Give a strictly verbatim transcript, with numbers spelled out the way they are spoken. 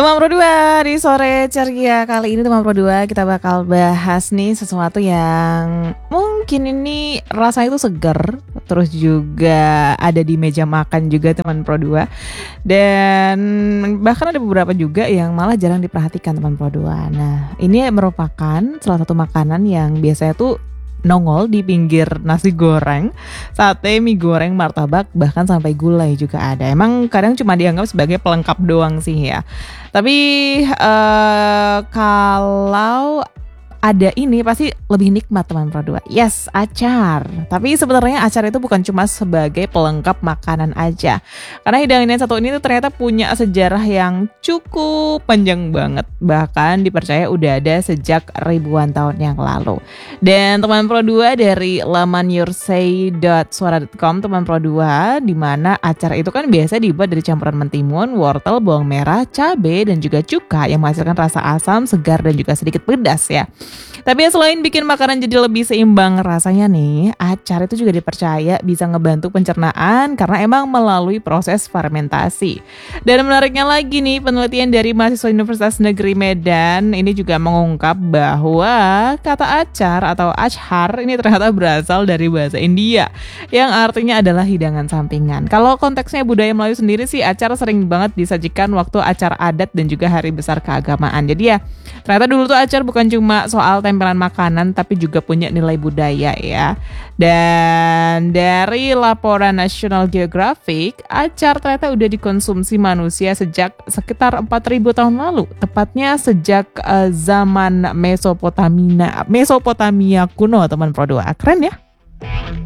Teman Pro dua di sore ceria kali ini, Teman Pro dua kita bakal bahas nih sesuatu yang mungkin ini rasanya itu seger, terus juga ada di meja makan juga Teman Pro dua. Dan bahkan ada beberapa juga yang malah jarang diperhatikan Teman Pro dua. Nah, ini merupakan salah satu makanan yang biasanya tuh nongol di pinggir nasi goreng, sate, mie goreng, martabak, bahkan sampai gulai juga ada. Emang kadang cuma dianggap sebagai pelengkap doang sih ya. Tapi uh, kalau ada ini pasti lebih nikmat Teman Pro dua. Yes, acar. Tapi sebenarnya acar itu bukan cuma sebagai pelengkap makanan aja. Karena hidangan yang satu ini tuh ternyata punya sejarah yang cukup panjang banget. Bahkan dipercaya udah ada sejak ribuan tahun yang lalu. Dan Teman Pro dua dari laman yoursay dot suara dot com, Teman Pro dua, di mana acar itu kan biasa dibuat dari campuran mentimun, wortel, bawang merah, cabai, dan juga cuka yang menghasilkan rasa asam, segar, dan juga sedikit pedas ya. Tapi selain bikin makanan jadi lebih seimbang rasanya nih, acar itu juga dipercaya bisa ngebantu pencernaan karena emang melalui proses fermentasi. Dan menariknya lagi nih, penelitian dari mahasiswa Universitas Negeri Medan ini juga mengungkap bahwa kata acar atau achar ini ternyata berasal dari bahasa India yang artinya adalah hidangan sampingan. Kalau konteksnya budaya Melayu sendiri sih, acar sering banget disajikan waktu acara adat dan juga hari besar keagamaan. Jadi ya, ternyata dulu tuh acar bukan cuma soal tempelan makanan tapi juga punya nilai budaya ya. Dan dari laporan National Geographic, acar ternyata udah dikonsumsi manusia sejak sekitar empat ribu tahun lalu. Tepatnya sejak uh, zaman Mesopotamia, Mesopotamia kuno Teman Pro dua. Keren ya?